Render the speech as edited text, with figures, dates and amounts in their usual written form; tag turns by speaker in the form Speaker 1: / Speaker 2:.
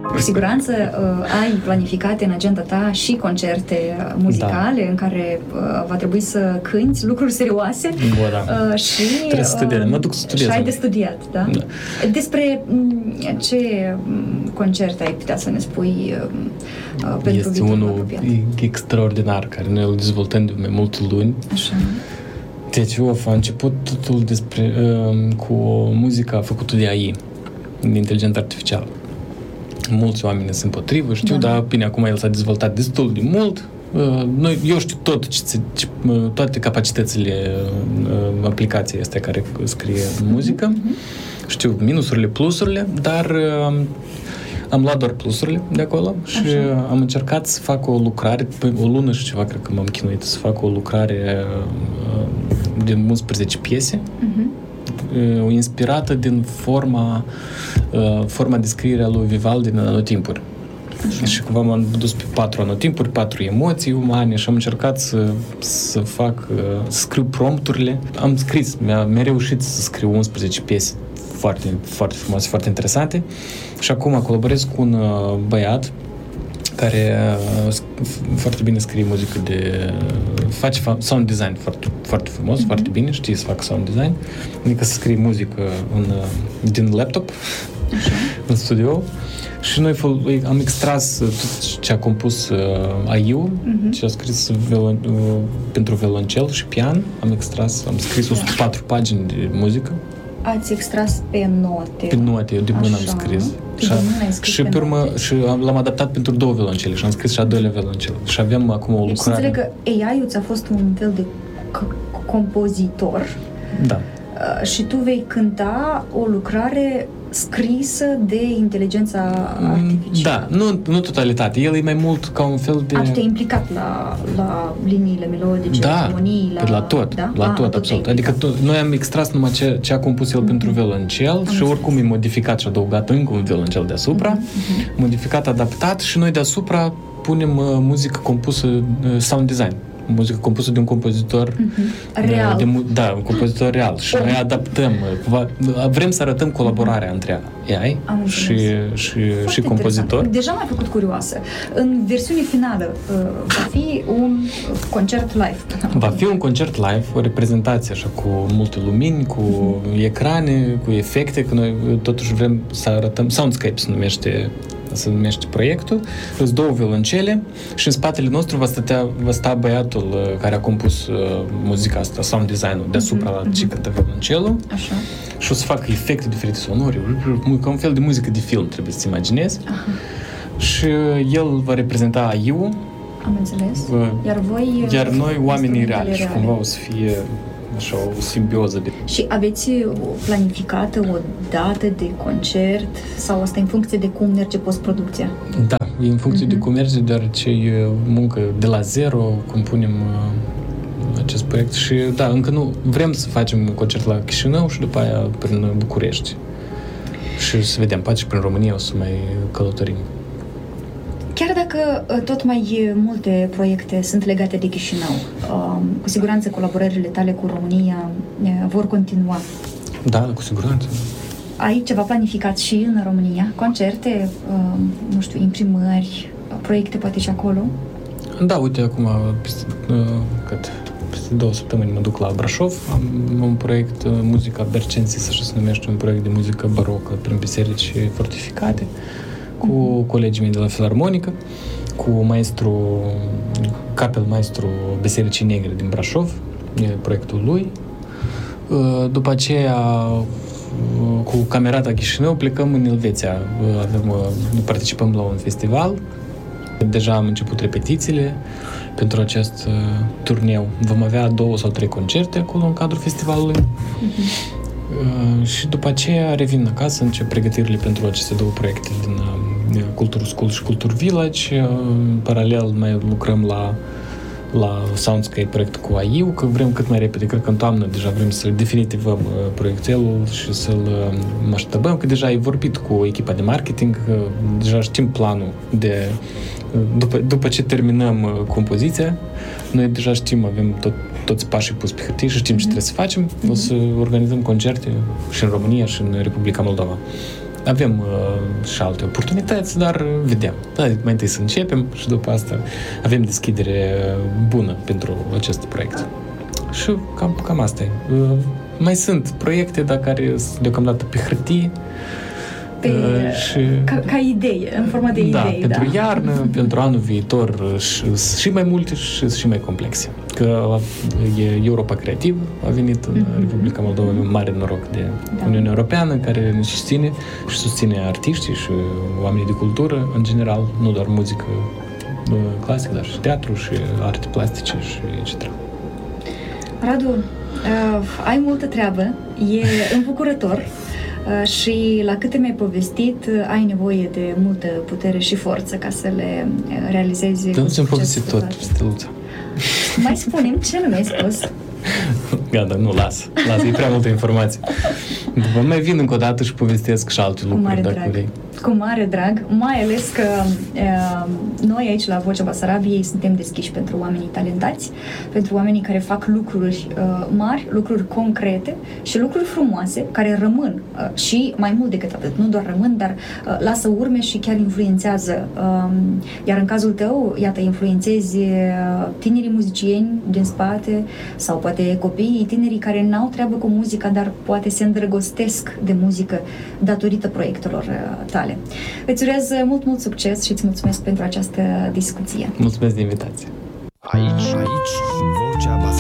Speaker 1: Cu siguranță ai planificate în agenda ta și concerte muzicale în care va trebui să cânti lucruri serioase și
Speaker 2: trebuie să studiez. Mă duc să studiez.
Speaker 1: Și ai de studiat, da? Despre ce concerte ai putea să ne spui pentru viitorul apropiat?
Speaker 2: Este unul extraordinar, care noi îl dezvoltăm de mai multe luni.
Speaker 1: Așa.
Speaker 2: Deci, a început totul cu muzica făcută de AI, de inteligență artificială. Mulți oameni sunt împotrivă, știu, dar bine, acum el s-a dezvoltat destul de mult. Eu știu toate capacitățile aplicației astea care scrie muzică. Știu minusurile, plusurile, dar am luat doar plusurile de acolo și am încercat să fac o lucrare, o lună și ceva, cred că m-am chinuit să fac o lucrare din 11 piese, inspirată din forma de scriere a lui Vivaldi din Anotimpuri. Și cumva m-am dus pe 4 anotimpuri, 4 emoții umane și am încercat să scriu prompturile. Am scris, mi-a reușit să scriu 11 piese foarte, foarte frumoase, foarte interesante și acum colaborez cu un băiat care foarte bine scrie muzică face sound design foarte, foarte frumos, foarte bine, știe să facă sound design, adică să scrie muzică din laptop, în studio. Și noi am extras tot ce a compus AI-ul, ce a scris pentru violoncel și pian. Am scris 104 pagini de muzică.
Speaker 1: Ați extras pe note.
Speaker 2: Pe note, eu de mână am scris. Și pe urmă l-am adaptat pentru 2 violoncele și am scris și a doilea violoncel. Și avem acum o lucrare.
Speaker 1: Deci să înțeleg că AI-ul ți-a fost un fel de compozitor.
Speaker 2: Da.
Speaker 1: Și tu vei cânta o lucrare scrisă de inteligența artificială.
Speaker 2: Da, nu totalitate. El e mai mult ca un fel de...
Speaker 1: Te-ai implicat la liniile melodice, armonii,
Speaker 2: la tot, da? La tot, absolut. Adică noi am extras numai ce a compus el pentru violoncel și oricum e modificat și adăugat încă un violoncel deasupra, modificat, adaptat și noi deasupra punem muzică compusă, sound design. Muzică compusă de un compozitor
Speaker 1: real.
Speaker 2: Un compozitor real. Și noi adaptăm. Vrem să arătăm colaborarea între AI și compozitor.
Speaker 1: Deja m-ai făcut curioasă. În versiune finală va fi un concert live.
Speaker 2: Va fi un concert live, o reprezentație așa cu multe lumini, cu ecrane, cu efecte, că noi totuși vrem să arătăm. Soundscape se numește proiectul, sunt 2 violoncele și în spatele nostru va sta băiatul care a compus muzica asta, sound design-ul deasupra la ce cântă violoncelul.
Speaker 1: Așa.
Speaker 2: Și o să facă efecte diferite sonore, ca un fel de muzică de film, trebuie să-ți imaginezi. Și el va reprezenta AI-ul.
Speaker 1: Am înțeles.
Speaker 2: Iar noi oamenii reali și cumva o să fie așa o simbioză.
Speaker 1: Și aveți planificată o dată de concert sau asta în funcție de cum merge postproducția?
Speaker 2: Da, e în funcție de cum merge, deoarece e muncă de la zero, cum punem acest proiect și da, încă nu vrem să facem un concert la Chișinău și după aia prin București. Și să vedem, poate și prin România o să mai călătorim.
Speaker 1: Chiar dacă tot mai multe proiecte sunt legate de Chișinău, cu siguranță colaborările tale cu România vor continua.
Speaker 2: Da, cu siguranță.
Speaker 1: Ai ceva planificat și în România? Concerte, nu știu, imprimări, proiecte poate și acolo?
Speaker 2: Da, uite, acum peste 2 săptămâni mă duc la Brașov. Am un proiect, Muzica Bercensis, așa se numește, un proiect de muzică barocă prin biserici fortificate, cu colegii mei de la Filarmonică, cu capel-maestru Bisericii Negre din Brașov, e proiectul lui. După aceea, cu Camerata Chișinău, plecăm în Elveția. Participăm la un festival. Deja am început repetițiile pentru acest turneu. Vom avea 2 sau 3 concerte acolo în cadrul festivalului. Și după aceea revin acasă, încep pregătirile pentru aceste 2 proiecte din Culture School și Culture Village. În paralel mai lucrăm la Soundscape, proiectul cu AI-ul, că vrem cât mai repede, cred că în toamnă deja vrem să-l definitivăm proiectelul și să-l maștabăm, că deja ai vorbit cu echipa de marketing, că deja știm planul după ce terminăm compoziția, noi deja știm, avem toți pașii pus pe hârtie și știm ce trebuie să facem. O să organizăm concerte și în România și în Republica Moldova. avem și alte oportunități, dar vedem. Da, mai întâi să începem și după asta avem deschidere bună pentru acest proiect. Și cam asta e. Mai sunt proiecte, dar care sunt deocamdată pe hârtie.
Speaker 1: Ca idee, în forma de idei.
Speaker 2: Pentru iarnă, pentru anul viitor și mai multe și mai complexe. Că Europa Creativ a venit în Republica Moldova, un mare noroc de Uniunea Europeană care ne susține și susține artiștii și oamenii de cultură în general, nu doar muzică clasică, dar și teatru și arte plastice și etc.
Speaker 1: Radu, ai multă treabă, e îmbucurător. Și la câte mi-ai povestit, ai nevoie de multă putere și forță ca să le realizezi.
Speaker 2: Dar nu ți-am povestit tot, Steluța.
Speaker 1: Mai spune-mi ce nu mi-ai spus.
Speaker 2: Gata, nu, las, e prea multă informație. După mai vin încă o dată și povestesc și alte lucruri, dacă vrei.
Speaker 1: Cu mare drag, mai ales că noi aici la Vocea Basarabiei suntem deschiși pentru oamenii talentați, pentru oamenii care fac lucruri mari, lucruri concrete și lucruri frumoase care rămân și mai mult decât atât, nu doar rămân, dar lasă urme și chiar influențează. Iar în cazul tău, iată, influențezi tinerii muzicieni din spate sau poate copiii, tinerii care n-au treabă cu muzica, dar poate se îndrăgostesc de muzică datorită proiectelor tale. Îți urez mult succes și îți mulțumesc pentru această discuție.
Speaker 2: Mulțumesc de invitație.
Speaker 3: Aici, Vocea